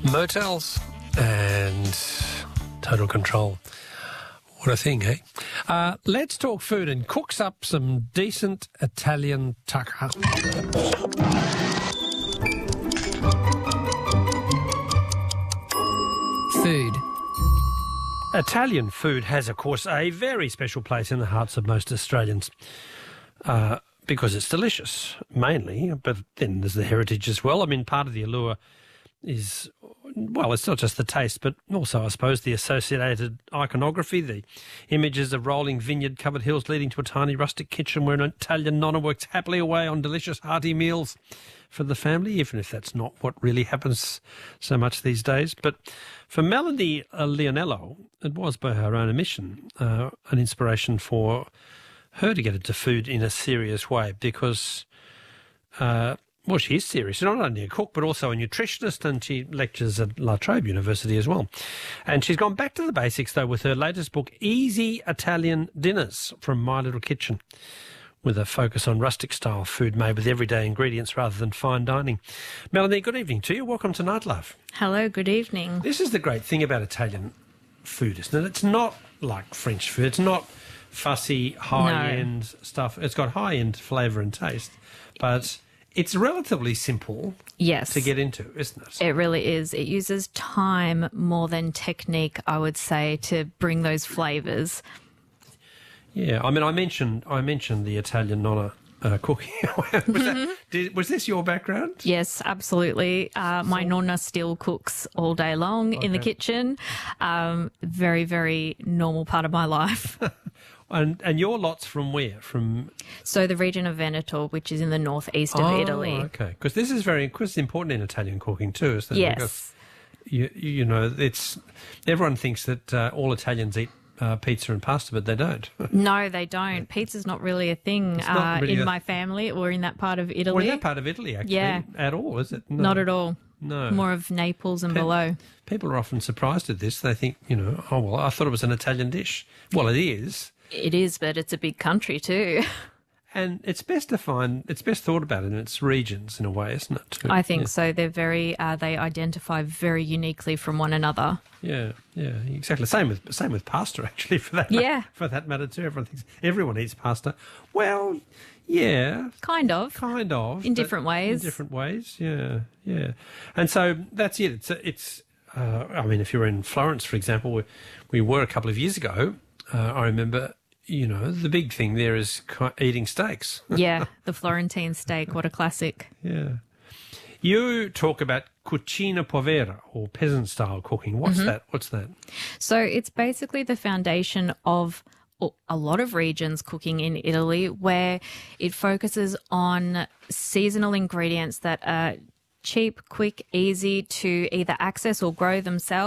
Motels and Total Control. What a thing, eh? Let's talk food and cooks up some decent Italian tucker. Food. Italian food has, of course, a very special place in the hearts of most Australians because it's delicious, mainly, but then there's the heritage as well. I mean, part of the allure is, well, it's not just the taste, but also, I suppose, the associated iconography, the images of rolling vineyard-covered hills leading to a tiny rustic kitchen where an Italian nonna works happily away on delicious hearty meals for the family, even if that's not what really happens so much these days. But for Melanie Leonello, it was by her own admission an inspiration for her to get into food in a serious way because, well, she is serious. She's not only a cook, but also a nutritionist, and she lectures at La Trobe University as well. And she's gone back to the basics, though, with her latest book, Easy Italian Dinners from My Little Kitchen, with a focus on rustic-style food made with everyday ingredients rather than fine dining. Melanie, good evening to you. Welcome to Night Love. Hello, good evening. This is the great thing about Italian food, isn't it? It's not like French food. It's not fussy, high-end stuff. It's got high-end flavour and taste, but it's relatively simple to get into, isn't it? It really is. It uses time more than technique, I would say, to bring those flavours. Yeah, I mean, I mentioned the Italian nonna cooking. Was this your background? Yes, absolutely. My nonna still cooks all day long in the kitchen. Very, very normal part of my life. And your lot's from where? So the region of Veneto, which is in the northeast of Italy. Okay, because this is it's important in Italian cooking too, isn't it? Yes. Because you know, everyone thinks that all Italians eat pizza and pasta, but they don't. No, they don't. Pizza's not really a thing in my family or in that part of Italy. Or in that part of Italy, actually, at all, is it? No. Not at all. No. More of Naples and below. People are often surprised at this. They think, oh, well, I thought it was an Italian dish. Well, it is. It is, but it's a big country too. And it's best thought about in its regions in a way, isn't it? Too? I think so. They're very, they identify very uniquely from one another. Yeah, exactly. Same with pasta, actually, for that matter too. Everyone eats pasta. Well, yeah. Kind of. In different ways. Yeah. And so that's it. It's I mean, if you're in Florence, for example, we were a couple of years ago, I remember, the big thing there is eating steaks. Yeah, the Florentine steak. What a classic. Yeah. You talk about cucina povera, or peasant-style cooking. What's that? So it's basically the foundation of a lot of regions cooking in Italy, where it focuses on seasonal ingredients that are cheap, quick, easy to either access or grow themselves.